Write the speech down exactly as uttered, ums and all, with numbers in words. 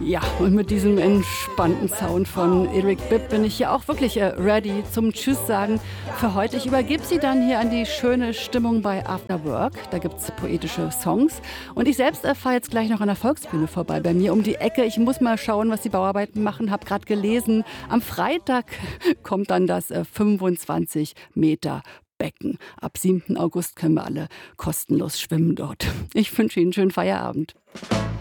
Ja, und mit diesem entspannten Sound von Eric Bibb bin ich hier auch wirklich äh, ready zum Tschüss sagen für heute. Ich übergebe Sie dann hier an die schöne Stimmung bei After Work. Da gibt es poetische Songs. Und ich selbst äh, fahre jetzt gleich noch an der Volksbühne vorbei bei mir um die Ecke. Ich muss mal schauen, was die Bauarbeiten machen. Hab gerade gelesen, am Freitag kommt dann das äh, fünfundzwanzig Meter Becken. Ab siebten August können wir alle kostenlos schwimmen dort. Ich wünsche Ihnen einen schönen Feierabend.